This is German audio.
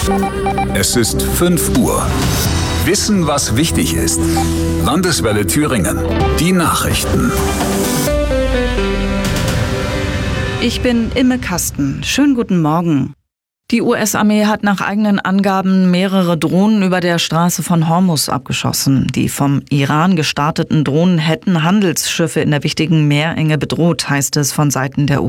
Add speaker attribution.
Speaker 1: Es ist 5 Uhr. Wissen, was wichtig ist. Landeswelle Thüringen. Die Nachrichten.
Speaker 2: Ich bin Imme Kasten. Schönen guten Morgen. Die US-Armee hat nach eigenen Angaben mehrere Drohnen über der Straße von Hormuz abgeschossen. Die vom Iran gestarteten Drohnen hätten Handelsschiffe in der wichtigen Meerenge bedroht, heißt es von Seiten der